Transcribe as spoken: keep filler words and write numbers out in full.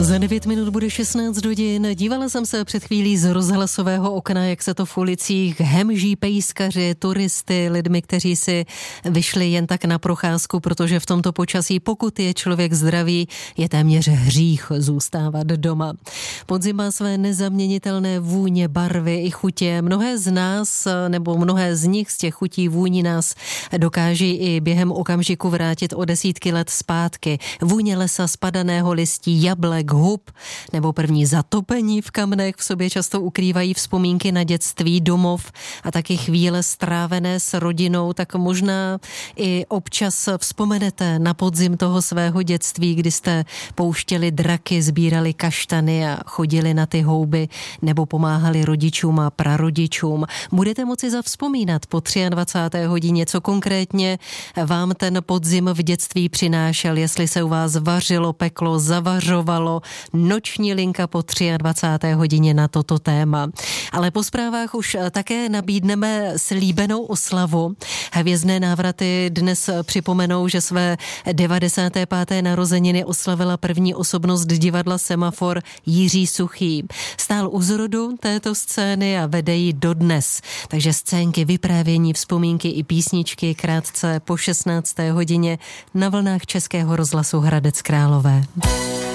Za devět minut bude šestnáct hodin. Dívala jsem se před chvílí z rozhlasového okna, jak se to v ulicích hemží pejskaři, turisty, lidmi, kteří si vyšli jen tak na procházku, protože v tomto počasí, pokud je člověk zdravý, je téměř hřích zůstávat doma. Podzim má své nezaměnitelné vůně, barvy i chutě. Mnohé z nás, nebo mnohé z nich z těch chutí vůní nás dokáží i během okamžiku vrátit o desítky let zpátky. Vůně lesa, spadaného listí, jablek, hub nebo první zatopení v kamnech v sobě často ukrývají vzpomínky na dětství, domov a taky chvíle strávené s rodinou, tak možná i občas vzpomenete na podzim toho svého dětství, kdy jste pouštěli draky, sbírali kaštany a chodili na ty houby nebo pomáhali rodičům a prarodičům. Budete moci zavzpomínat po dvacáté třetí hodině, co konkrétně vám ten podzim v dětství přinášel, jestli se u vás vařilo, peklo, zavařovalo. Noční linka po dvacáté třetí hodině na toto téma. Ale po zprávách už také nabídneme slíbenou oslavu. Hvězdné návraty dnes připomenou, že své devadesáté páté narozeniny oslavila první osobnost divadla Semafor Jiří Suchý. Stál u zrodu této scény a vede ji dodnes. Takže scénky, vyprávění, vzpomínky i písničky krátce po šestnácté hodině na vlnách Českého rozhlasu Hradec Králové.